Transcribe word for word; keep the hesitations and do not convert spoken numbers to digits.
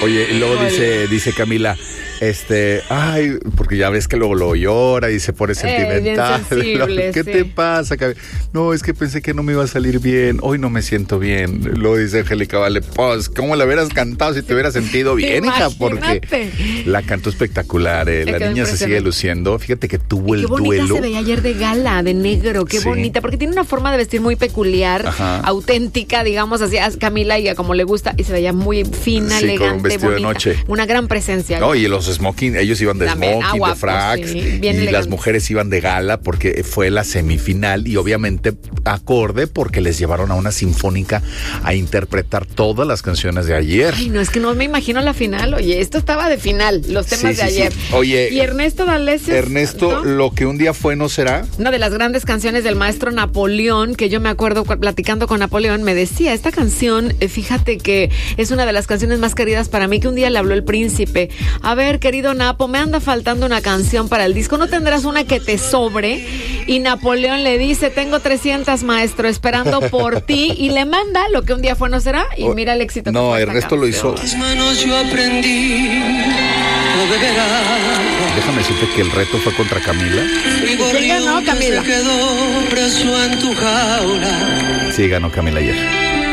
Oye, y luego Oye. dice, dice Camila, este, ay, porque ya ves que luego lo llora y se pone sentimental. bien sensible, ¿Qué sí. te pasa, Camila? No, es que pensé que no me iba a salir bien. Hoy no me siento bien. Luego dice Angélica Vale, pues, ¿cómo la hubieras cantado si te hubieras sentido bien, hija? Porque Imagínate. la cantó espectacular. eh. Me La quedó niña se sigue impresionante. luciendo. Fíjate que tuvo Y el qué bonita duelo. se veía ayer de gala, de negro, qué Sí. bonita, porque tiene una forma de vestir muy peculiar, Ajá. auténtica, digamos así, a Camila y a como le gusta, y se veía muy fina, Sí, con un elegante, vestido de bonita. noche. Una gran presencia. No, y los smoking, ellos iban de También, smoking, ah, de guapos, fracs, sí, y bien las elegantes. mujeres iban de gala porque fue la semifinal y obviamente acorde porque les llevaron a una sinfónica a interpretar todas las canciones de ayer. Ay, no, es que no me imagino la final. Oye, esto estaba de final, los temas Sí, de sí, ayer. sí. Oye, y Ernesto D'Alessio. Ernesto, lo que un día fue no será. Una de las grandes canciones del maestro Napoleón, que yo me acuerdo cu- platicando con Napoleón, me decía, esta canción, eh, fíjate que es una de las canciones más queridas para mí, que un día le habló el príncipe. A ver, querido Napo, me anda faltando una canción para el disco, ¿no tendrás una que te sobre? Y Napoleón le dice, tengo trescientas, maestro, esperando por ti, y le manda lo que un día fue no será, y mira el éxito. No, que fue esta Ernesto lo hizo. canción. Tus manos yo aprendí a beber agua. Déjame decirte que el reto fue contra Camila. Mi quién ganó, gorrión que Camila? se quedó preso en tu jaula. Sí, ganó Camila ayer.